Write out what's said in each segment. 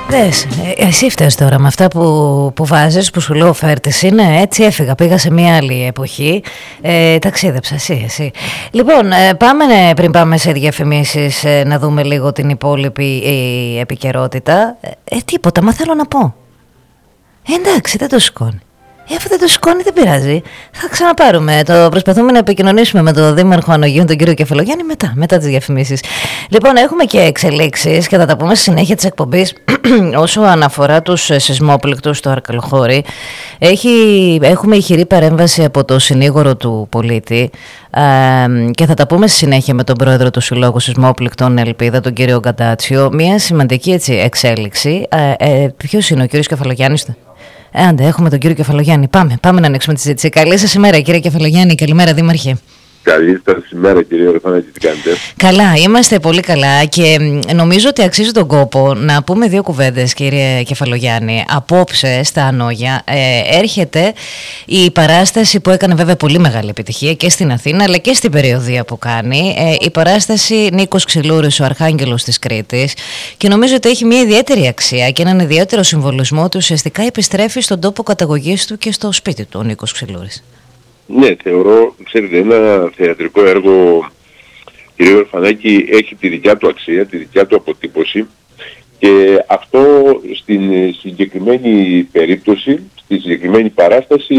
Δες, εσύ φταίς τώρα με αυτά που βάζεις, που σου λέω οφέρτες είναι, έτσι έφυγα, πήγα σε μια άλλη εποχή, ταξίδεψα εσύ. Λοιπόν, πριν πάμε σε διαφημίσεις να δούμε λίγο την υπόλοιπη επικαιρότητα, τίποτα, μα θέλω να πω. Εντάξει, δεν το σηκώνει. Αφού δεν το σηκώνει δεν πειράζει. Θα ξαναπάρουμε. Προσπαθούμε να επικοινωνήσουμε με τον Δήμαρχο Ανογείων, τον κύριο Κεφαλογιάννη, μετά τις διαφημίσεις. Λοιπόν, έχουμε και εξελίξεις και θα τα πούμε στη συνέχεια της εκπομπής. Όσο αναφορά τους σεισμόπληκτους στο Αρκαλοχώρι, έχουμε ηχηρή παρέμβαση από το συνήγορο του πολίτη και θα τα πούμε στη συνέχεια με τον πρόεδρο του Συλλόγου Σεισμόπληκτων Ελπίδα, τον κύριο Γκαντάτσιο. Μια σημαντική εξέλιξη. Ποιος είναι ο κύριος Κεφαλογιάννης? Άντε, έχουμε τον κύριο Κεφαλογιάννη. Πάμε να ανοίξουμε τη συζήτηση. Καλή σας ημέρα, κύριε Κεφαλογιάννη. Καλημέρα, Δήμαρχε. Καλή σας ημέρα, κύριε Ορφανάκη, τι κάνετε? Καλά, είμαστε πολύ καλά και νομίζω ότι αξίζει τον κόπο να πούμε δύο κουβέντες, κύριε Κεφαλογιάννη. Απόψε στα Ανόγια έρχεται η παράσταση που έκανε βέβαια πολύ μεγάλη επιτυχία και στην Αθήνα αλλά και στην περιοδία που κάνει. Η παράσταση Νίκος Ξυλούρης, ο Αρχάγγελος της Κρήτης, και νομίζω ότι έχει μια ιδιαίτερη αξία και έναν ιδιαίτερο συμβολισμό ότι ουσιαστικά επιστρέφει στον τόπο καταγωγής του και στο σπίτι του ο Νίκος Ξυλούρης. Ναι, θεωρώ, ξέρετε, ένα θεατρικό έργο, κύριε Ορφανάκη, έχει τη δικιά του αξία, τη δικιά του αποτύπωση, και αυτό στην συγκεκριμένη περίπτωση, στη συγκεκριμένη παράσταση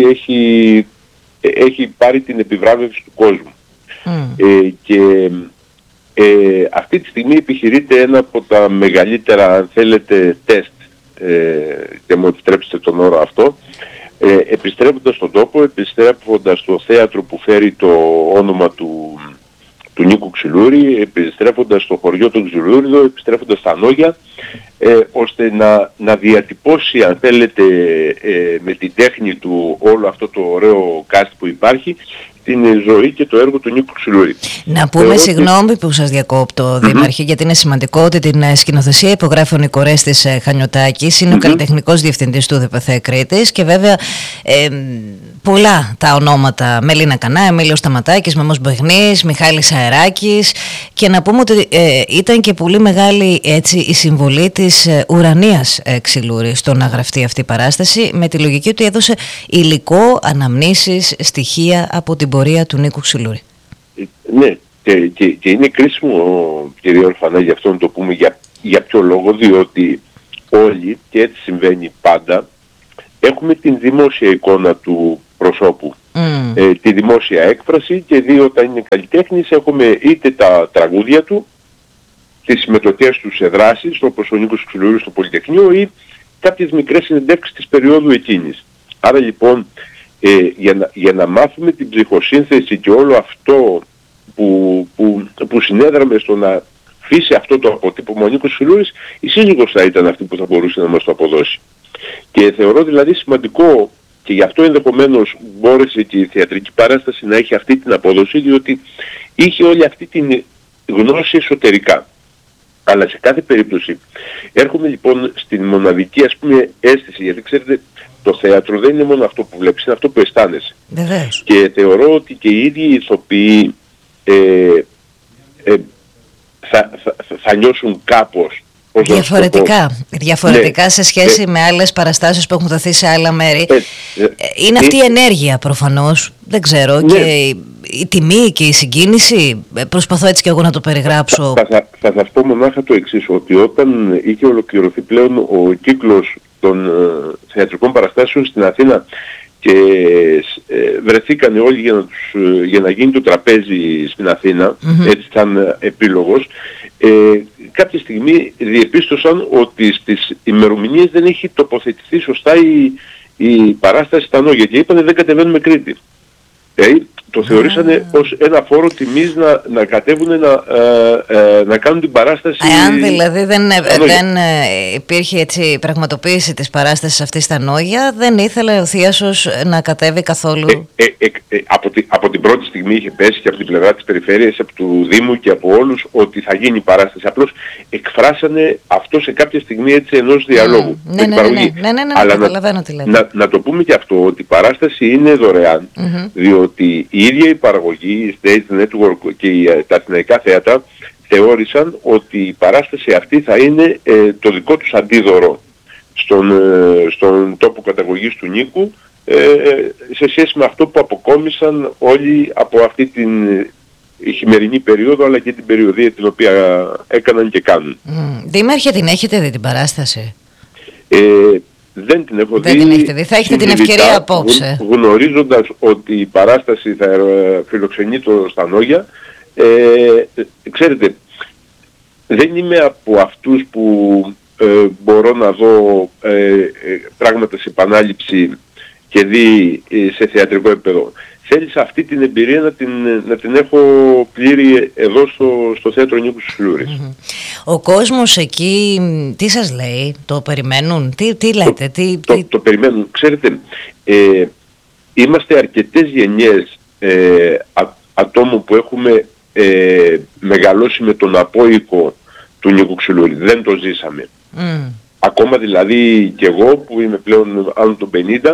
έχει πάρει την επιβράβευση του κόσμου. Και αυτή τη στιγμή επιχειρείται ένα από τα μεγαλύτερα, αν θέλετε, τεστ, και μου επιτρέψετε τον όρο αυτό, επιστρέφοντας στον τόπο, επιστρέφοντας στο θέατρο που φέρει το όνομα του Νίκου Ξυλούρη, επιστρέφοντας στο χωριό του Ξυλούριδο, επιστρέφοντας στα Ανόγια, ώστε να διατυπώσει, αν θέλετε, με την τέχνη του όλο αυτό το ωραίο cast που υπάρχει, την ζωή και το έργο του Νίκου Ξυλούρη. Να πούμε, συγγνώμη που σας διακόπτω, Δήμαρχε, γιατί είναι σημαντικό ότι την σκηνοθεσία υπογράφει ο Νικορέστης Χανιωτάκης, είναι ο καλλιτεχνικός διευθυντής του ΔΠΘ Κρήτης, και βέβαια πολλά τα ονόματα: Μελίνα Κανά, Εμίλιος Σταματάκης, Μαμός Μπεγνής, Μιχάλης Αεράκης, και να πούμε ότι ήταν και πολύ μεγάλη η συμβολή της Ουρανίας Ξυλούρη στο να γραφτεί αυτή η παράσταση. Με τη λογική ότι έδωσε υλικό, αναμνήσεις, στοιχεία από την πορεία του Νίκου Ξυλούρη. Ναι, και είναι κρίσιμο, κύριε Ορφανά, γι' αυτό να το πούμε για ποιο λόγο, διότι όλοι, και έτσι συμβαίνει πάντα, έχουμε την δημόσια εικόνα του προσώπου, τη δημόσια έκφραση, και όταν είναι καλλιτέχνης έχουμε είτε τα τραγούδια του, τις συμμετοχές του σε δράσεις, όπως ο Νίκος Ξυλούρης στο Πολυτεχνείο, ή κάποιες μικρές συνεντεύξεις της περίοδου εκείνης. Άρα λοιπόν, για να μάθουμε την ψυχοσύνθεση και όλο αυτό που συνέδραμε στο να φύσει αυτό το αποτύπωμα ο Νίκος Ξυλούρης, η σύζυγος θα ήταν αυτή που θα μπορούσε να μας το αποδώσει. Και θεωρώ δηλαδή σημαντικό, και γι' αυτό ενδεχομένως μπόρεσε και η θεατρική παράσταση να έχει αυτή την απόδοση, διότι είχε όλη αυτή την γνώση εσωτερικά. Αλλά σε κάθε περίπτωση έρχομαι λοιπόν στην μοναδική, ας πούμε, αίσθηση, γιατί ξέρετε, το θέατρο δεν είναι μόνο αυτό που βλέπεις, είναι αυτό που αισθάνεσαι. Βεβαίως. Και θεωρώ ότι και οι ίδιοι ηθοποιοί θα νιώσουν κάπως διαφορετικά σε σχέση με άλλες παραστάσεις που έχουν δοθεί σε άλλα μέρη. Είναι αυτή η ενέργεια προφανώς, δεν ξέρω, και η τιμή και η συγκίνηση. Προσπαθώ έτσι και εγώ να το περιγράψω. Θα σας πω μονάχα το εξής, ότι όταν είχε ολοκληρωθεί πλέον ο κύκλος των θεατρικών παραστάσεων στην Αθήνα και βρεθήκαν όλοι για να γίνει το τραπέζι στην Αθήνα, έτσι σαν επίλογος, κάποια στιγμή διεπίστωσαν ότι στις ημερομηνίες δεν έχει τοποθετηθεί σωστά η παράσταση στα Ανόγια, και είπανε δεν κατεβαίνουμε Κρήτη. Το θεωρήσανε ως ένα φόρο τιμής να κατέβουν να κάνουν την παράσταση. Εάν δηλαδή δεν υπήρχε πραγματοποίηση της παράστασης αυτής στα Ανόγια, δεν ήθελε ο Θίασος να κατέβει καθόλου. Από την πρώτη στιγμή είχε πέσει και από την πλευρά της περιφέρειας, από του Δήμου και από όλους, ότι θα γίνει η παράσταση. Απλώς εκφράσανε αυτό σε κάποια στιγμή έτσι ενός διαλόγου. Ναι, καταλαβαίνω τι λέτε. Να το πούμε και αυτό, ότι η παράσταση είναι δωρεάν, διότι η ίδια η παραγωγή, η Stage Network και τα αθηναϊκά θέατρα θεώρησαν ότι η παράσταση αυτή θα είναι το δικό τους αντίδωρο στον τόπο καταγωγής του Νίκου, σε σχέση με αυτό που αποκόμισαν όλοι από αυτή την χειμερινή περίοδο, αλλά και την περιοδία την οποία έκαναν και κάνουν. Δήμαρχε, την έχετε δει την παράσταση? Δεν την έχω δει. την έχετε δει. Θα έχετε την ευκαιρία απόψε. Γνωρίζοντας ότι η παράσταση θα φιλοξενεί το Στανόγια, ξέρετε, δεν είμαι από αυτούς που μπορώ να δω πράγματα σε επανάληψη και δει σε θεατρικό επίπεδο. Θέλησα αυτή την εμπειρία να την έχω πλήρη εδώ στο θέατρο Νίκου Σιλούρης. Ο κόσμος εκεί τι σας λέει, το περιμένουν, τι λέτε? Το περιμένουν. Ξέρετε, είμαστε αρκετές γενιές ατόμων που έχουμε μεγαλώσει με τον απόϊκο του Νίκου Ξυλούρη. Δεν το ζήσαμε. Ακόμα δηλαδή και εγώ που είμαι πλέον άνω των 50,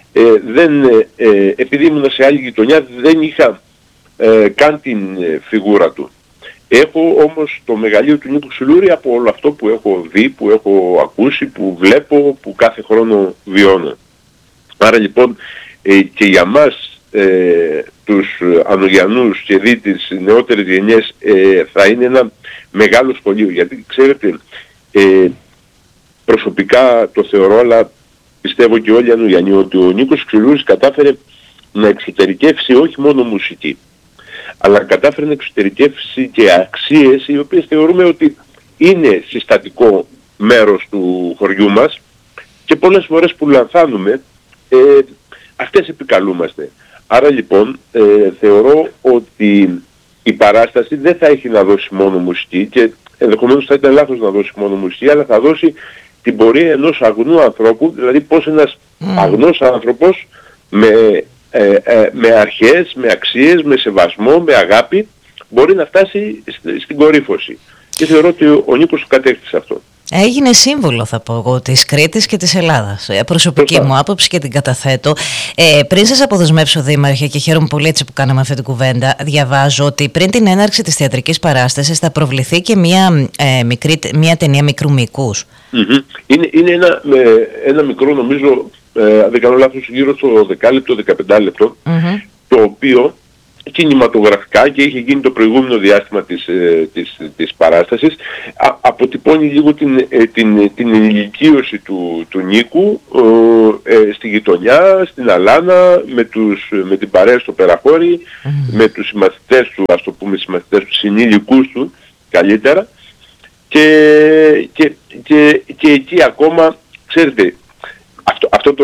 επειδή ήμουν σε άλλη γειτονιά δεν είχα καν την φιγούρα του. Έχω όμως το μεγαλείο του Νίκου Ξυλούρη από όλο αυτό που έχω δει, που έχω ακούσει, που βλέπω, που κάθε χρόνο βιώνω. Άρα λοιπόν και για μας τους Ανογιανούς και δι τις νεότερες γενιές θα είναι ένα μεγάλο σχολείο, γιατί ξέρετε, προσωπικά το θεωρώ, αλλά πιστεύω και όλοι οι Ανογιανοί, ότι ο Νίκος Ξυλούρης κατάφερε να εξωτερικεύσει όχι μόνο μουσική, αλλά κατάφερε να εξωτερικεύσει και αξίες οι οποίες θεωρούμε ότι είναι συστατικό μέρος του χωριού μας και πολλές φορές που λανθάνουμε αυτές επικαλούμαστε. Άρα λοιπόν θεωρώ ότι η παράσταση δεν θα έχει να δώσει μόνο μουσική, και ενδεχομένως θα ήταν λάθος να δώσει μόνο μουσική, αλλά θα δώσει την πορεία ενός αγνού ανθρώπου, δηλαδή πώς ένας αγνός άνθρωπος με αρχές, με αξίες, με σεβασμό, με αγάπη μπορεί να φτάσει στην κορύφωση. Και θεωρώ ότι ο Νίκος το κατέκτησε αυτό. Έγινε σύμβολο, θα πω εγώ, της Κρήτης και της Ελλάδας. Προσωπική μου άποψη και την καταθέτω. Πριν σας αποδεσμεύσω, Δήμαρχε, και χαίρομαι πολύ έτσι που κάναμε αυτή την κουβέντα, διαβάζω ότι πριν την έναρξη της θεατρικής παράστασης θα προβληθεί και μια ταινία μικρού μήκους. Είναι ένα μικρό, νομίζω, δεν κάνω λάθος, γύρω στο 10 λεπτό, 15 λεπτό, το οποίο κινηματογραφικά, και είχε γίνει το προηγούμενο διάστημα της παράστασης, αποτυπώνει λίγο την ηλικίωση του Νίκου στη γειτονιά, στην Αλάνα, με την παρέα στο Περαχώρι, με τους συμμαθητές του, ας το πούμε συμμαθητές του, συνήλικούς του καλύτερα, και εκεί ακόμα, ξέρετε, αυτό